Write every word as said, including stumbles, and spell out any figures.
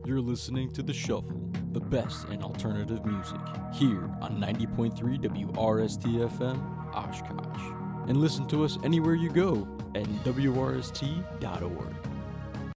You're listening to The Shuffle, the best in alternative music, here on ninety point three W R S T F M, Oshkosh. And listen to us anywhere you go at W R S T dot org.